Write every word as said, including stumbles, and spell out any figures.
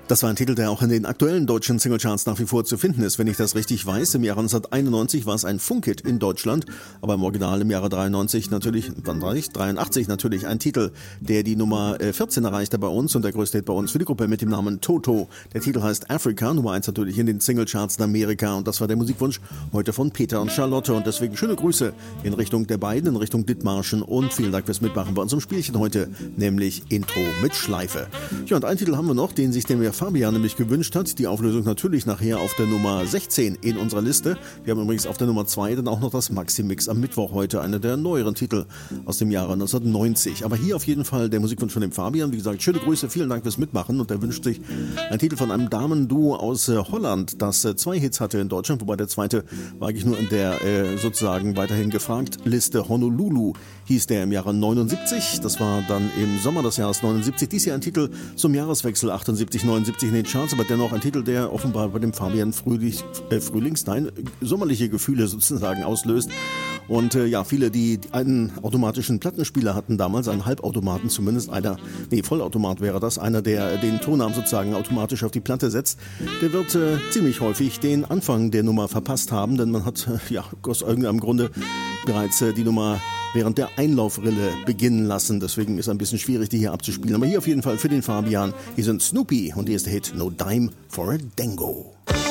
Das war ein Titel, der auch in den aktuellen deutschen Singlecharts nach wie vor zu finden ist, wenn ich das richtig weiß. Im Jahre neunzehnhunderteinundneunzig war es ein Funkhit in Deutschland, aber im Original im Jahre dreiundneunzig natürlich, wann war ich? dreiundachtzig natürlich ein Titel, der die Nummer vierzehn erreichte bei uns und der größte Hit bei uns für die Gruppe mit dem Namen Toto. Der Titel heißt Africa, Nummer eins natürlich in den Singlecharts in Amerika und das war der Musikwunsch heute von Peter und Charlotte und deswegen schöne Grüße in Richtung der beiden, in Richtung Dithmarschen und vielen Dank fürs Mitmachen bei unserem Spielchen heute, nämlich Intro mit Schleife. Ja, und einen Titel haben wir noch, den sich der Fabian nämlich gewünscht hat. Die Auflösung natürlich nachher auf der Nummer sechzehn in unserer Liste. Wir haben übrigens auf der Nummer zwei dann auch noch das Maxi-Mix am Mittwoch heute, einer der neueren Titel aus dem Jahre neunzehnhundertneunzig. Aber hier auf jeden Fall der Musikwunsch von dem Fabian. Wie gesagt, schöne Grüße, vielen Dank fürs Mitmachen und er wünscht sich einen Titel von einem Damenduo aus äh, Holland, das äh, zwei Hits hatte in Deutschland, wobei der zweite war eigentlich nur in der äh, sozusagen weiterhin gefragt Liste. Honolulu hieß der im Jahre neunundsiebzig. Das war dann im Sommer des Jahres neunundsiebzig. Dies hier ein Titel zum Jahreswechsel achtundsiebzig, neunundsiebzig in den Charts, aber dennoch ein Titel, der offenbar bei dem Fabian Frühlich, äh, Frühlings, nein, sommerliche Gefühle sozusagen auslöst. Und äh, ja, viele, die einen automatischen Plattenspieler hatten damals, einen Halbautomaten zumindest, einer, nee, Vollautomat wäre das, einer, der den Tonarm sozusagen automatisch auf die Platte setzt, der wird äh, ziemlich häufig den Anfang der Nummer verpasst haben, denn man hat, äh, ja, aus irgendeinem Grunde bereits äh, die Nummer während der Einlaufrille beginnen lassen. Deswegen ist es ein bisschen schwierig, die hier abzuspielen. Aber hier auf jeden Fall für den Fabian. Hier sind Snoopy und hier ist der Hit No Dime for a Dango.